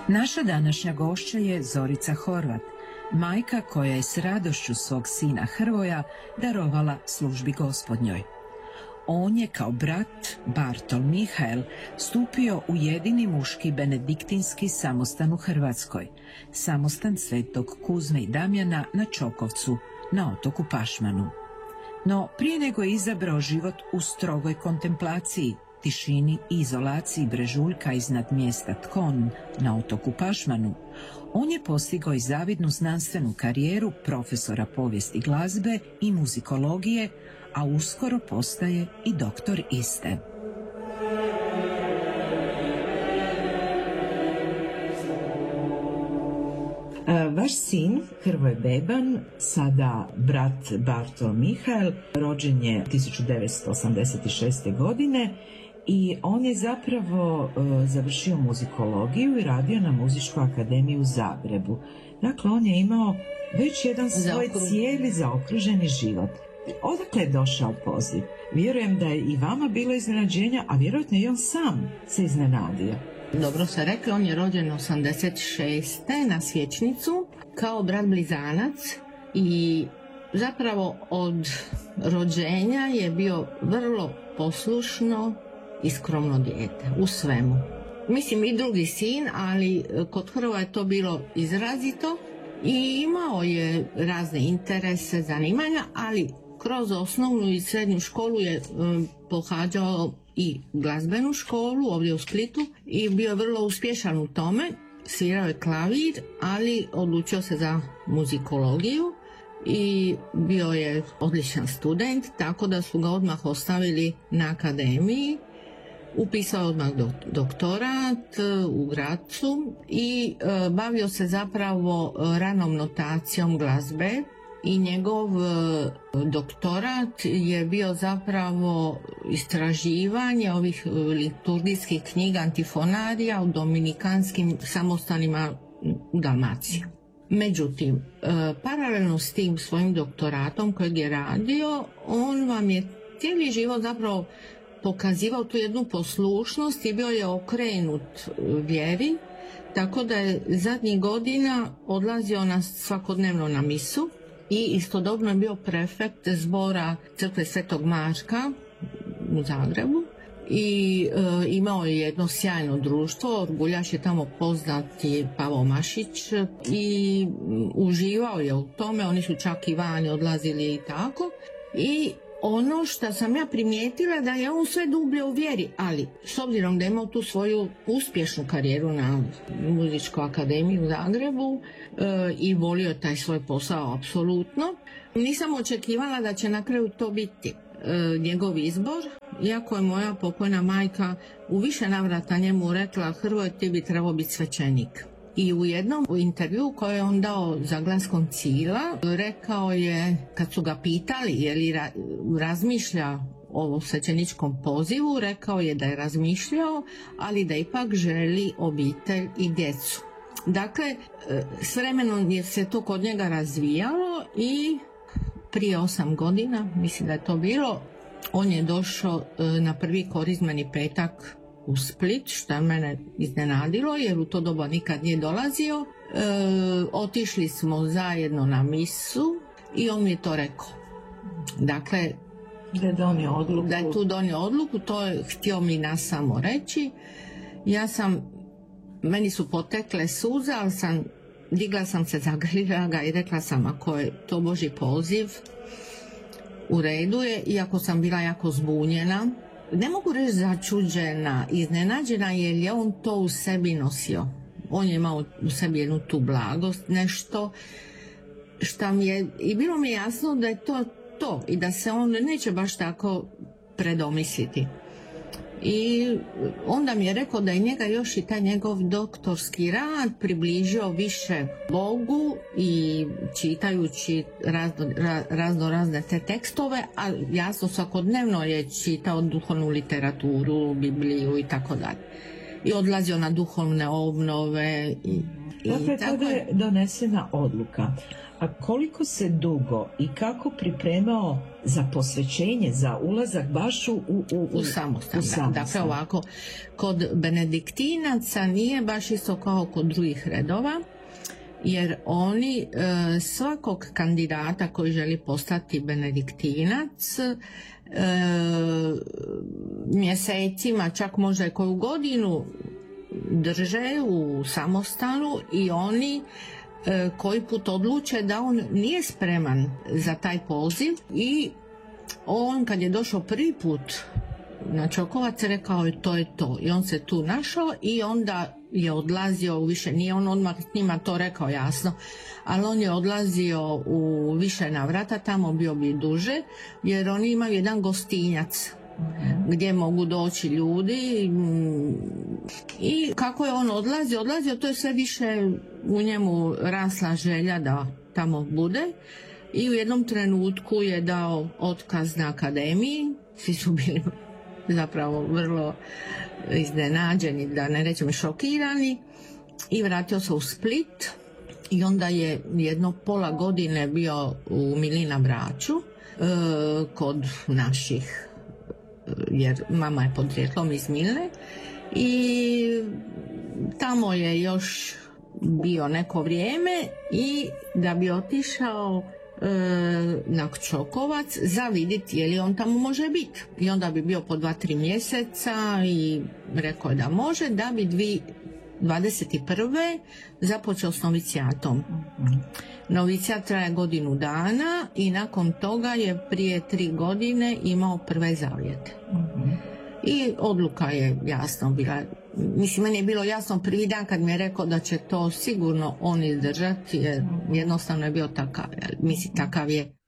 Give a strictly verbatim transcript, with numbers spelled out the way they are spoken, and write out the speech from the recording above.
Naša današnja gošća je Zorica Horvat, majka koja je s radošću svog sina Hrvoja darovala službi Gospodnjoj. On je kao brat Bartol Mihael stupio u jedini muški benediktinski samostan u Hrvatskoj, samostan Svetog Kuzme i Damjana na Čokovcu, na otoku Pašmanu. No prije nego je izabrao život u strogoj kontemplaciji, tišini i izolaciji brežuljka iznad mjesta Tkon na otoku Pašmanu, on je postigao i zavidnu znanstvenu karijeru profesora povijesti glazbe i muzikologije, a uskoro postaje i doktor iste. Vaš sin, Hrvoje Beban, sada brat Bartol Mihael, rođen je tisuću devetsto osamdeset šeste. godine i on je zapravo uh, završio muzikologiju i radio na Muzičkoj akademiji u Zagrebu. Dakle, on je imao već jedan svoj Zaokru... cijeli zaokruženi život. Odakle je došao poziv? Vjerujem da je i vama bilo iznenađenja, a vjerojatno i on sam se iznenadio. Dobro se rekli, on je rođen osamdeset šeste. na Svječnicu kao brat blizanac i zapravo od rođenja je bio vrlo poslušno i skromno dijete u svemu. Mislim i drugi sin, ali kod Hrvoja je to bilo izrazito i imao je razne interese, zanimanja, ali kroz osnovnu i srednju školu je um, pohađao i glazbenu školu ovdje u Splitu i bio je vrlo uspješan u tome. Svirao je klavir, ali odlučio se za muzikologiju i bio je odličan student, tako da su ga odmah ostavili na akademiji. Upisao odmah doktorat u Grazu i e, bavio se zapravo ranom notacijom glazbe i njegov e, doktorat je bio zapravo istraživanje ovih liturgijskih knjiga antifonarija u dominikanskim samostanima u Dalmaciji. Međutim, e, paralelno s tim svojim doktoratom kojeg je radio, on vam je cijeli život zapravo pokazivao tu jednu poslušnost i bio je okrenut vjeri, tako da je zadnjih godina odlazio na svakodnevno na misu i istodobno je bio prefekt zbora crkve Svetog Marka u Zagrebu i e, imao je jedno sjajno društvo. Orguljaš je tamo poznati Pavo Mašić i uživao je u tome, oni su čak i vani odlazili i tako. I ono što sam ja primijetila da je on sve dublje u vjeri, ali s obzirom da je imao tu svoju uspješnu karijeru na Muzičkoj akademiji u Zagrebu e, i volio taj svoj posao apsolutno, nisam očekivala da će na kraju to biti e, njegov izbor, iako je moja pokojna majka u više navrata njemu rekla: Hrvoje, ti bi trebao biti svećenik. I u jednom intervju koje je on dao za Glas Koncila rekao je, kad su ga pitali je li ra- razmišlja o svećeničkom pozivu, rekao je da je razmišljao, ali da ipak želi obitelj i djecu. Dakle, s vremenom je se to kod njega razvijalo i prije osam godina, mislim da je to bilo, on je došao na prvi korizmeni petak u Split, što je mene iznenadilo jer u to doba nikad nije dolazio. E, otišli smo zajedno na misu i on mi je to rekao. Dakle, da je donio odluku. Da je tu donio odluku, to je htio mi nas samo reći. Ja sam, meni su potekle suze, ali sam, digla sam se, zagrlila ga i rekla sam: ako je to Božji poziv, u redu je, iako sam bila jako zbunjena. Ne mogu reći začuđena, iznenađena, jer je on to u sebi nosio. On je imao u sebi jednu tu blagost, nešto što mi je, i bilo mi je jasno da je to to i da se on neće baš tako predomisliti. I onda mi je rekao da je njega još i taj njegov doktorski rad približio više Bogu i čitajući razno, razno razne te tekstove, a jasno svakodnevno je čitao duhovnu literaturu, Bibliju i tako dalje. i odlazio na duhovne obnove i, i dakle, tako tada je donesena odluka. A koliko se dugo i kako pripremao za posvećenje, za ulazak baš u, u, u, u samostan? U samostan. Dakle, ovako, kod benediktinaca nije baš isto kao kod drugih redova, jer oni e, svakog kandidata koji želi postati benediktinac e, mjesecima, čak možda i koju godinu drže u samostanu i oni e, koji put odluče da on nije spreman za taj poziv i on kad je došao prvi put na Čokovac rekao je to je to i on se tu našao i onda je odlazio u više, nije on odmah njima to rekao jasno, ali on je odlazio u više navrata, tamo bio bi duže, jer oni imaju jedan gostinjac mm-hmm. gdje mogu doći ljudi i kako je on odlazio, odlazio, to je sve više u njemu rasla želja da tamo bude i u jednom trenutku je dao otkaz na akademiji, svi su bili zapravo vrlo iznenađeni, da ne rečem šokirani, i vratio se u Split i onda je jedno pola godine bio u Milina Braču e, kod naših, jer mama je podrijetlom iz Milne i tamo je još bio neko vrijeme i da bi otišao na Čokovac za vidjeti je li on tamo može biti i onda bi bio po dva, tri mjeseca i rekao je da može, da bi dvadeset prve započeo s novicijatom. Mm-hmm. Novicijat traje godinu dana i nakon toga je prije tri godine imao prve zavjete. Mm-hmm. I odluka je jasno bila, mislim meni je bilo jasno prvi dan kad mi je rekao da će to sigurno on izdržati jer jednostavno je bio takav, mislim takav je